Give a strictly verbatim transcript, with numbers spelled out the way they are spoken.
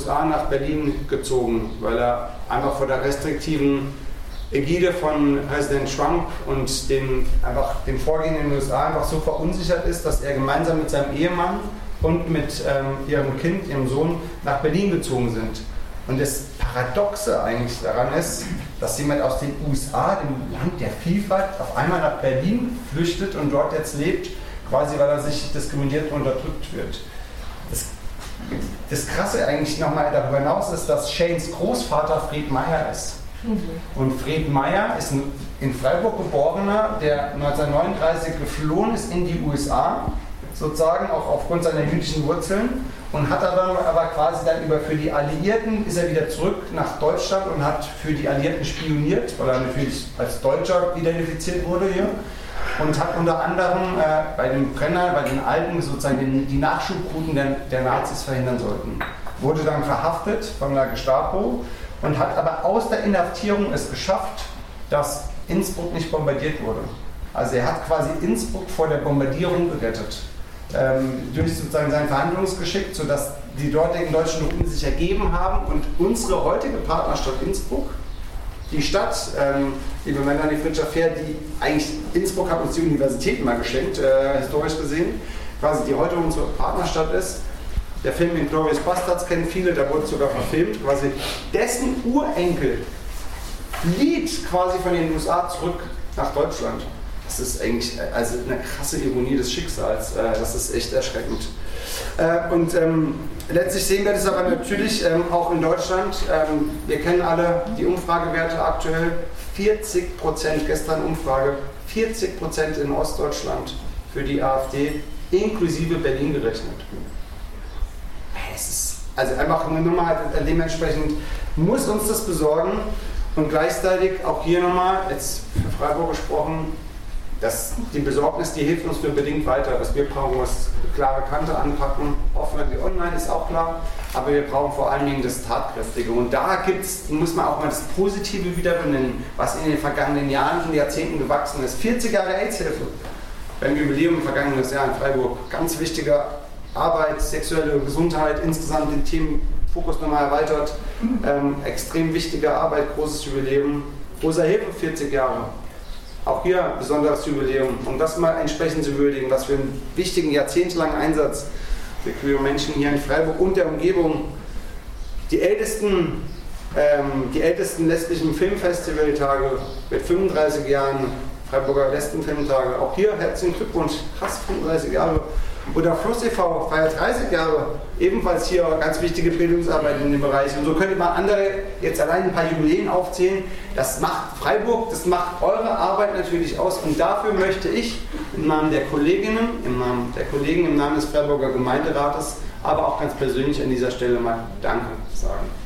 S A nach Berlin gezogen, weil er einfach vor der restriktiven Ägide von Präsident Trump und den, einfach dem Vorgehen in den U S A einfach so verunsichert ist, dass er gemeinsam mit seinem Ehemann und mit ähm, ihrem Kind, ihrem Sohn, nach Berlin gezogen sind. Und das Paradoxe eigentlich daran ist, dass jemand aus den U S A, dem Land der Vielfalt, auf einmal nach Berlin flüchtet und dort jetzt lebt, quasi weil er sich diskriminiert und unterdrückt wird. Das, das Krasse eigentlich nochmal darüber hinaus ist, dass Shanes Großvater Fred Meyer ist. Mhm. Und Fred Meyer ist ein in Freiburg geborener, der neunzehnhundertneununddreißig geflohen ist in die U S A, sozusagen auch aufgrund seiner jüdischen Wurzeln, und hat dann aber quasi dann über für die Alliierten ist er wieder zurück nach Deutschland und hat für die Alliierten spioniert, weil er natürlich als Deutscher identifiziert wurde hier, und hat unter anderem äh, bei den Brenner, bei den Alten sozusagen den, die Nachschubrouten der, der Nazis verhindern sollten. Wurde dann verhaftet von der Gestapo und hat aber aus der Inhaftierung es geschafft, dass Innsbruck nicht bombardiert wurde. Also er hat quasi Innsbruck vor der Bombardierung gerettet. Ähm, durch sozusagen sein Verhandlungsgeschick, sodass die dortigen Deutschen Truppen sich ergeben haben und unsere heutige Partnerstadt Innsbruck, die Stadt, ähm, liebe Melanie Fritscher-Fehr, die eigentlich Innsbruck hat uns die Universität mal geschenkt, äh, historisch gesehen, quasi die heute unsere Partnerstadt ist. Der Film Inglourious Basterds kennen viele, da wurde sogar verfilmt, quasi dessen Urenkel flieht quasi von den U S A zurück nach Deutschland. Das ist eigentlich also eine krasse Ironie des Schicksals, das ist echt erschreckend. Und ähm, letztlich sehen wir das aber natürlich ähm, auch in Deutschland. Ähm, wir kennen alle die Umfragewerte aktuell, vierzig Prozent, gestern Umfrage, vierzig Prozent in Ostdeutschland für die AfD, inklusive Berlin gerechnet. Es ist also einfach eine Nummer, dementsprechend muss uns das besorgen, und gleichzeitig auch hier nochmal, jetzt für Freiburg gesprochen, dass die Besorgnis, die hilft uns nur bedingt weiter. Was wir brauchen, ist klare Kante anpacken, offline wie online ist auch klar, aber wir brauchen vor allen Dingen das Tatkräftige. Und da gibt's, muss man auch mal das Positive wieder benennen, was in den vergangenen Jahren und Jahrzehnten gewachsen ist. vierzig Jahre AIDS-Hilfe, beim Jubiläum im vergangenen Jahr in Freiburg, ganz wichtiger Arbeit, sexuelle Gesundheit, insgesamt den Themenfokus nochmal erweitert, ähm, extrem wichtige Arbeit, großes Jubiläum. Rosa Hilfe, vierzig Jahre. Auch hier besonderes Jubiläum, um das mal entsprechend zu würdigen, was für einen wichtigen, jahrzehntelangen Einsatz für queere Menschen hier in Freiburg und der Umgebung. Die ältesten, ähm, die ältesten lesbischen Filmfestivaltage mit fünfunddreißig Jahren, Freiburger Lesbenfilmtage, auch hier herzlichen Glückwunsch, fast fünfunddreißig Jahre. Oder Fluss e V feiert dreißig Jahre, ebenfalls hier ganz wichtige Bildungsarbeit in dem Bereich. Und so könnte man andere, jetzt allein ein paar Jubiläen aufzählen. Das macht Freiburg, das macht eure Arbeit natürlich aus. Und dafür möchte ich im Namen der Kolleginnen, im Namen der Kollegen, im Namen des Freiburger Gemeinderates, aber auch ganz persönlich an dieser Stelle mal Danke sagen.